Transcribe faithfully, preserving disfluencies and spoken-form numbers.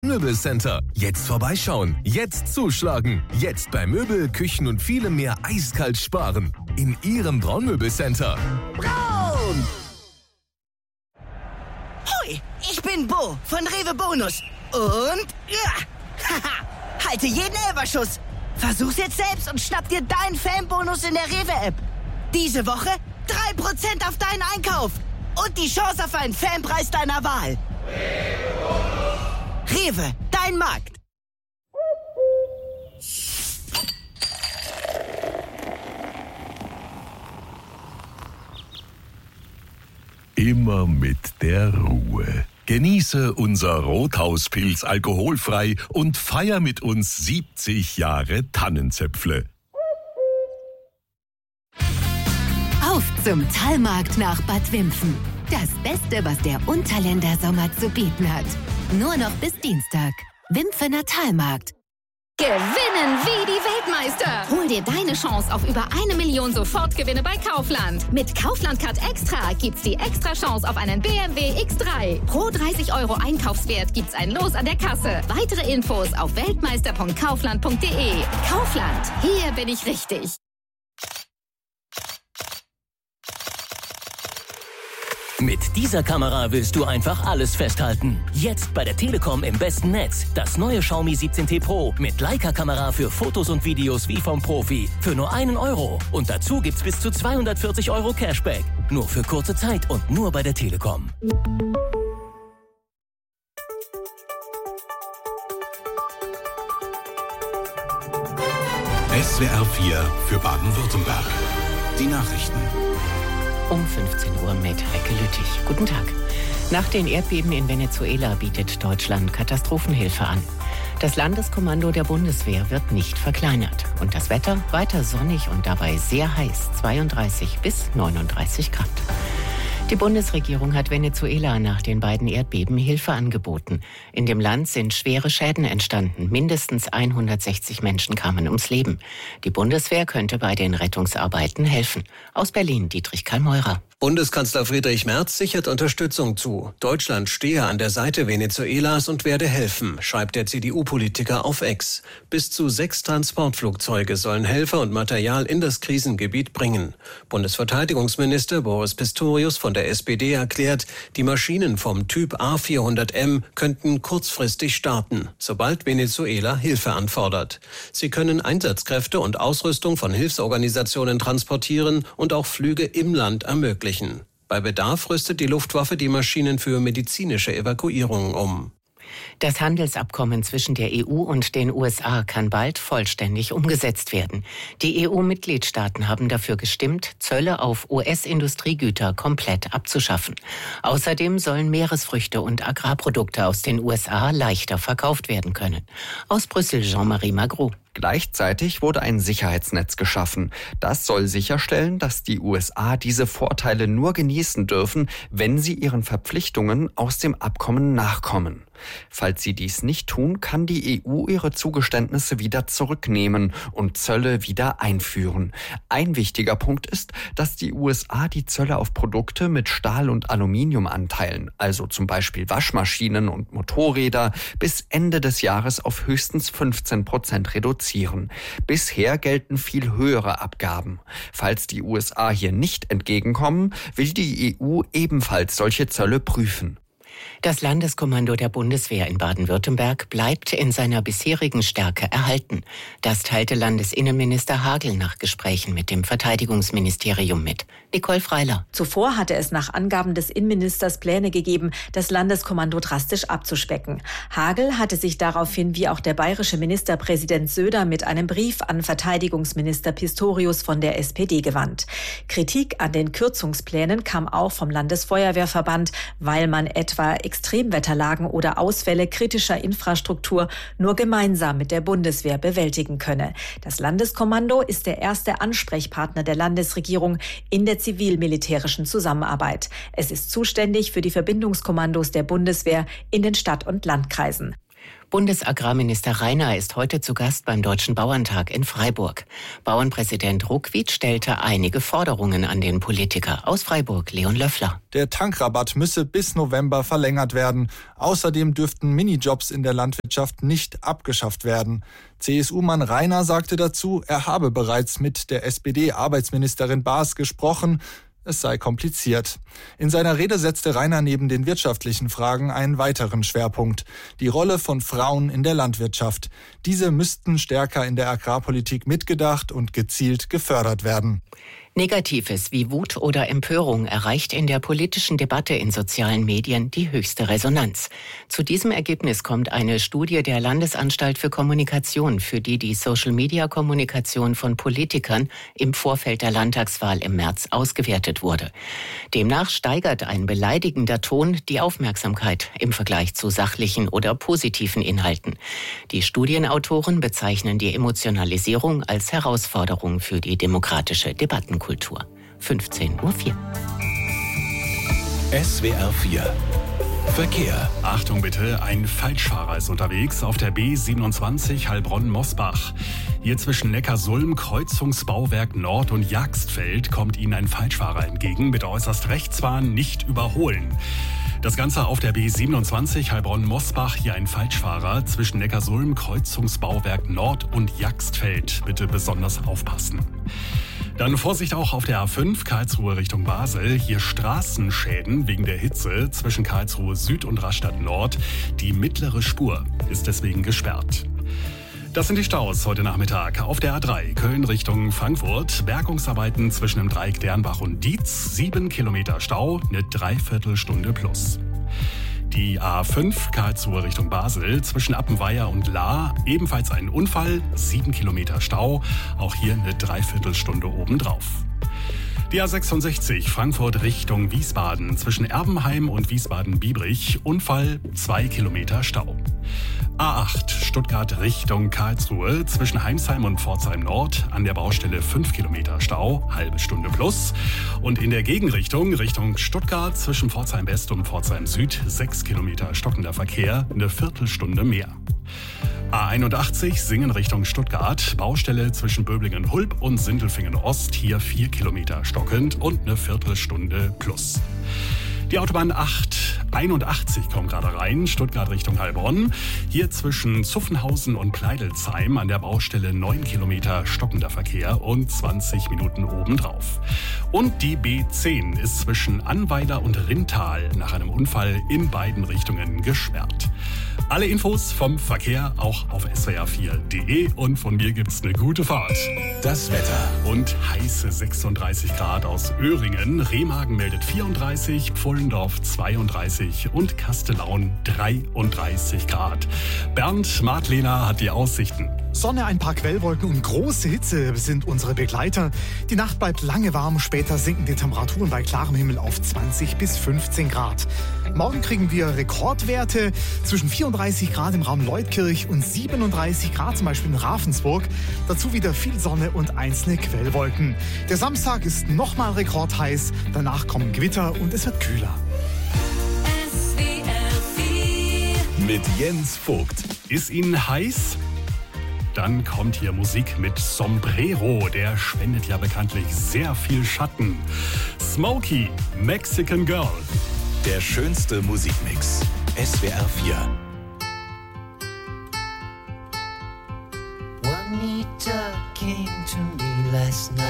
Möbelcenter. Jetzt vorbeischauen, jetzt zuschlagen. Jetzt bei Möbel, Küchen und vielem mehr eiskalt sparen. In Ihrem Braunmöbelcenter. Braun! Hoi, ich bin Bo von Rewe Bonus. Und ja, haha, halte jeden Elferschuss. Versuch's jetzt selbst und schnapp dir deinen Fanbonus in der Rewe-App. Diese Woche drei Prozent auf deinen Einkauf. Und die Chance auf einen Fanpreis deiner Wahl. Rewe, dein Markt. Immer mit der Ruhe. Genieße unser Rothauspilz alkoholfrei und feier mit uns siebzig Jahre Tannenzäpfle. Auf zum Thalmarkt nach Bad Wimpfen. Das Beste, was der Unterländer Sommer zu bieten hat. Nur noch bis Dienstag. Wimpfener Thalmarkt. Gewinnen wie die Weltmeister! Hol dir deine Chance auf über eine Million Sofortgewinne bei Kaufland. Mit Kaufland-Card Extra gibt's die extra Chance auf einen B M W X drei. Pro dreißig Euro Einkaufswert gibt's ein Los an der Kasse. Weitere Infos auf weltmeister punkt kaufland punkt de. Kaufland, hier bin ich richtig. Mit dieser Kamera willst du einfach alles festhalten. Jetzt bei der Telekom im besten Netz. Das neue Xiaomi siebzehn T Pro mit Leica-Kamera für Fotos und Videos wie vom Profi. Für nur einen Euro. Und dazu gibt's bis zu zweihundertvierzig Euro Cashback. Nur für kurze Zeit und nur bei der Telekom. S W R vier für Baden-Württemberg. Die Nachrichten. Um fünfzehn Uhr mit Heike Lüttich. Guten Tag. Nach den Erdbeben in Venezuela bietet Deutschland Katastrophenhilfe an. Das Landeskommando der Bundeswehr wird nicht verkleinert. Und das Wetter weiter sonnig und dabei sehr heiß, zweiunddreißig bis neununddreißig Grad. Die Bundesregierung hat Venezuela nach den beiden Erdbeben Hilfe angeboten. In dem Land sind schwere Schäden entstanden. Mindestens hundertsechzig Menschen kamen ums Leben. Die Bundeswehr könnte bei den Rettungsarbeiten helfen. Aus Berlin, Dietrich Karl-Meurer. Bundeskanzler Friedrich Merz sichert Unterstützung zu. Deutschland stehe an der Seite Venezuelas und werde helfen, schreibt der C D U-Politiker auf X. Bis zu sechs Transportflugzeuge sollen Helfer und Material in das Krisengebiet bringen. Bundesverteidigungsminister Boris Pistorius von der S P D erklärt, die Maschinen vom Typ A vierhundert M könnten kurzfristig starten, sobald Venezuela Hilfe anfordert. Sie können Einsatzkräfte und Ausrüstung von Hilfsorganisationen transportieren und auch Flüge im Land ermöglichen. Bei Bedarf rüstet die Luftwaffe die Maschinen für medizinische Evakuierungen um. Das Handelsabkommen zwischen der E U und den U S A kann bald vollständig umgesetzt werden. Die E U-Mitgliedstaaten haben dafür gestimmt, Zölle auf U S-Industriegüter komplett abzuschaffen. Außerdem sollen Meeresfrüchte und Agrarprodukte aus den U S A leichter verkauft werden können. Aus Brüssel Jean-Marie Magro. Gleichzeitig wurde ein Sicherheitsnetz geschaffen. Das soll sicherstellen, dass die U S A diese Vorteile nur genießen dürfen, wenn sie ihren Verpflichtungen aus dem Abkommen nachkommen. Falls sie dies nicht tun, kann die E U ihre Zugeständnisse wieder zurücknehmen und Zölle wieder einführen. Ein wichtiger Punkt ist, dass die U S A die Zölle auf Produkte mit Stahl- und Aluminiumanteilen, also zum Beispiel Waschmaschinen und Motorräder, bis Ende des Jahres auf höchstens fünfzehn Prozent reduzieren. Bisher gelten viel höhere Abgaben. Falls die U S A hier nicht entgegenkommen, will die E U ebenfalls solche Zölle prüfen. Das Landeskommando der Bundeswehr in Baden-Württemberg bleibt in seiner bisherigen Stärke erhalten. Das teilte Landesinnenminister Hagel nach Gesprächen mit dem Verteidigungsministerium mit. Nicole Freiler. Zuvor hatte es nach Angaben des Innenministers Pläne gegeben, das Landeskommando drastisch abzuspecken. Hagel hatte sich daraufhin, wie auch der bayerische Ministerpräsident Söder, mit einem Brief an Verteidigungsminister Pistorius von der S P D gewandt. Kritik an den Kürzungsplänen kam auch vom Landesfeuerwehrverband, weil man etwa Extremwetterlagen oder Ausfälle kritischer Infrastruktur nur gemeinsam mit der Bundeswehr bewältigen könne. Das Landeskommando ist der erste Ansprechpartner der Landesregierung in der zivil-militärischen Zusammenarbeit. Es ist zuständig für die Verbindungskommandos der Bundeswehr in den Stadt- und Landkreisen. Bundesagrarminister Rainer ist heute zu Gast beim Deutschen Bauerntag in Freiburg. Bauernpräsident Ruckwied stellte einige Forderungen an den Politiker. Aus Freiburg, Leon Löffler. Der Tankrabatt müsse bis November verlängert werden. Außerdem dürften Minijobs in der Landwirtschaft nicht abgeschafft werden. C S U-Mann Rainer sagte dazu, er habe bereits mit der S P D-Arbeitsministerin Baas gesprochen. Es sei kompliziert. In seiner Rede setzte Rainer neben den wirtschaftlichen Fragen einen weiteren Schwerpunkt: die Rolle von Frauen in der Landwirtschaft. Diese müssten stärker in der Agrarpolitik mitgedacht und gezielt gefördert werden. Negatives wie Wut oder Empörung erreicht in der politischen Debatte in sozialen Medien die höchste Resonanz. Zu diesem Ergebnis kommt eine Studie der Landesanstalt für Kommunikation, für die die Social-Media-Kommunikation von Politikern im Vorfeld der Landtagswahl im März ausgewertet wurde. Demnach steigert ein beleidigender Ton die Aufmerksamkeit im Vergleich zu sachlichen oder positiven Inhalten. Die Studienautoren bezeichnen die Emotionalisierung als Herausforderung für die demokratische Debattenkultur. Kultur. fünfzehn Uhr vier. S W R vier. Verkehr. Achtung bitte, ein Falschfahrer ist unterwegs auf der B siebenundzwanzig Heilbronn-Mosbach. Hier zwischen Neckarsulm, Kreuzungsbauwerk Nord und Jagstfeld kommt Ihnen ein Falschfahrer entgegen mit äußerst Rechtsfahren nicht überholen. Das Ganze auf der B siebenundzwanzig Heilbronn-Mosbach, hier ein Falschfahrer zwischen Neckarsulm, Kreuzungsbauwerk Nord und Jagstfeld. Bitte besonders aufpassen. Dann Vorsicht auch auf der A fünf Karlsruhe Richtung Basel. Hier Straßenschäden wegen der Hitze zwischen Karlsruhe Süd und Rastatt Nord. Die mittlere Spur ist deswegen gesperrt. Das sind die Staus heute Nachmittag. Auf der A drei Köln Richtung Frankfurt. Bergungsarbeiten zwischen dem Dreieck Dernbach und Dietz. Sieben Kilometer Stau, eine Dreiviertelstunde plus. Die A fünf Karlsruhe Richtung Basel zwischen Appenweier und Lahr. Ebenfalls ein Unfall, sieben Kilometer Stau. Auch hier eine Dreiviertelstunde obendrauf. Die A sechsundsechzig Frankfurt Richtung Wiesbaden zwischen Erbenheim und Wiesbaden-Biebrich. Unfall, zwei Kilometer Stau. A acht Stuttgart Richtung Karlsruhe zwischen Heimsheim und Pforzheim Nord an der Baustelle fünf Kilometer Stau, halbe Stunde plus. Und in der Gegenrichtung Richtung Stuttgart zwischen Pforzheim West und Pforzheim Süd sechs Kilometer stockender Verkehr, eine Viertelstunde mehr. A einundachtzig Singen Richtung Stuttgart, Baustelle zwischen Böblingen-Hulb und Sindelfingen-Ost, hier vier Kilometer stockend und eine Viertelstunde plus. Die Autobahn acht einundachtzig kommt gerade rein, Stuttgart Richtung Heilbronn. Hier zwischen Zuffenhausen und Pleidelsheim an der Baustelle neun Kilometer stockender Verkehr und zwanzig Minuten obendrauf. Und die B zehn ist zwischen Annweiler und Rintal nach einem Unfall in beiden Richtungen gesperrt. Alle Infos vom Verkehr auch auf S W R vier punkt de und von mir gibt's eine gute Fahrt. Das Wetter. Und heiße sechsunddreißig Grad aus Öhringen. Remagen meldet vierunddreißig, Pfullendorf zweiunddreißig und Kastellaun dreiunddreißig Grad. Bernd Martlehner hat die Aussichten. Sonne, ein paar Quellwolken und große Hitze sind unsere Begleiter. Die Nacht bleibt lange warm, später sinken die Temperaturen bei klarem Himmel auf zwanzig bis fünfzehn Grad. Morgen kriegen wir Rekordwerte zwischen vierunddreißig Grad im Raum Leutkirch und siebenunddreißig Grad zum Beispiel in Ravensburg. Dazu wieder viel Sonne und einzelne Quellwolken. Der Samstag ist nochmal rekordheiß, danach kommen Gewitter und es wird kühler. S W R vier. Mit Jens Vogt. Ist Ihnen heiß? Dann kommt hier Musik mit Sombrero, der spendet ja bekanntlich sehr viel Schatten. Smokey, Mexican Girl. Der schönste Musikmix. S W R vier. Juanita came to me last night.